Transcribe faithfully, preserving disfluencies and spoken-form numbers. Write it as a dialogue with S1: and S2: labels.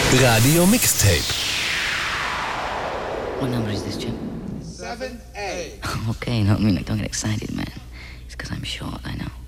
S1: Radio Mixtape.
S2: What number is this, Jim?
S3: seven A.
S2: Okay, no, I mean, like, don't get excited, man. It's because I'm short, I know.